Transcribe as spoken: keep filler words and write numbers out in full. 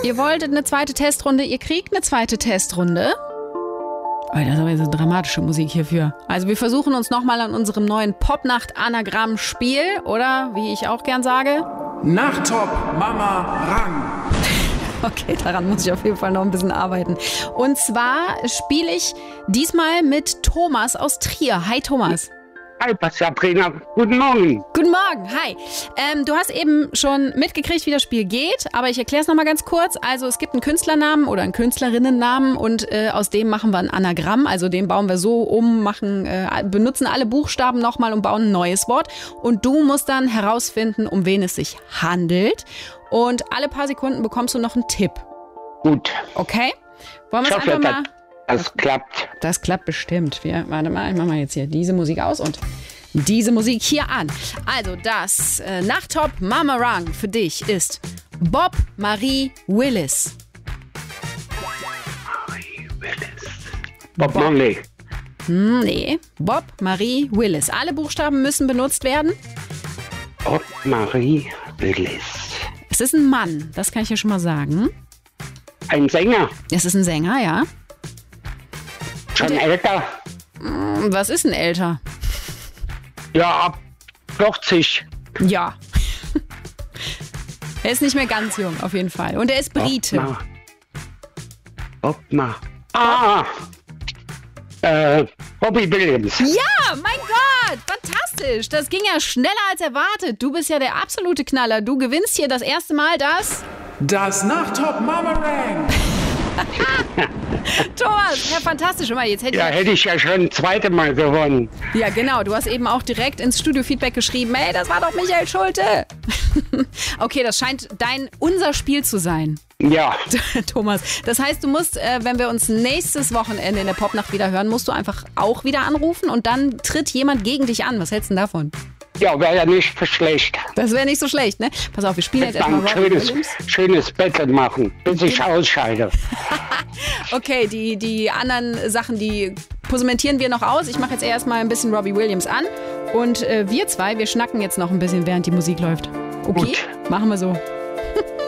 Ihr wolltet eine zweite Testrunde, ihr kriegt eine zweite Testrunde. Oh, das ist aber jetzt dramatische Musik hierfür. Also wir versuchen uns nochmal an unserem neuen Popnacht-Anagramm-Spiel, oder wie ich auch gern sage. Nachttop Mama Rang. Okay, daran muss ich auf jeden Fall noch ein bisschen arbeiten. Und zwar spiele ich diesmal mit Thomas aus Trier. Hi Thomas. Hi Sabrina, guten Morgen. Guten Morgen, hi. Ähm, du hast eben schon mitgekriegt, wie das Spiel geht, aber ich erkläre es nochmal ganz kurz. Also es gibt einen Künstlernamen oder einen Künstlerinnennamen und äh, aus dem machen wir ein Anagramm. Also den bauen wir so um, machen, äh, benutzen alle Buchstaben nochmal und bauen ein neues Wort. Und du musst dann herausfinden, um wen es sich handelt. Und alle paar Sekunden bekommst du noch einen Tipp. Gut. Okay? Wollen wir es Ich hoffe, einfach mal... Das klappt. Das klappt bestimmt. Wir, warte mal, ich mach mal jetzt hier diese Musik aus und diese Musik hier an. Also das äh, Nachttop Mama Rang für dich ist Bob Marie Willis. Marie Willis. Bob Marley. Hm, nee, Bob Marie Willis. Alle Buchstaben müssen benutzt werden. Bob Marie Willis. Es ist ein Mann, das kann ich dir schon mal sagen. Ein Sänger. Es ist ein Sänger, ja. Schon älter. Was ist ein älter? Ja, ab vierzig. Ja. Er ist nicht mehr ganz jung, auf jeden Fall. Und er ist Brite. Bob Ma. Bob Ma. Ah! Äh, Robbie Williams. Ja, mein Gott, fantastisch. Das ging ja schneller als erwartet. Du bist ja der absolute Knaller. Du gewinnst hier das erste Mal das... Das Nachttop Mama Rang. Thomas, ja, fantastisch. Mal, jetzt hätte Ja, ich... hätte ich ja schon das zweite Mal gewonnen. Ja, genau. Du hast eben auch direkt ins Studio-Feedback geschrieben, ey, das war doch Michael Schulte. Okay, das scheint dein, unser Spiel zu sein. Ja. Thomas, das heißt, du musst, äh, wenn wir uns nächstes Wochenende in der Popnacht wieder hören, musst du einfach auch wieder anrufen und dann tritt jemand gegen dich an. Was hältst du denn davon? Ja, wäre ja nicht so schlecht. Das wäre nicht so schlecht, ne? Pass auf, wir spielen jetzt erstmal Dann Robbie schönes, Williams. schönes Battle machen, bis ich ausscheide. Okay, die, die anderen Sachen, die positionieren wir noch aus. Ich mache jetzt erstmal ein bisschen Robbie Williams an. Und äh, wir zwei, wir schnacken jetzt noch ein bisschen, während die Musik läuft. Okay? Gut. Machen wir so.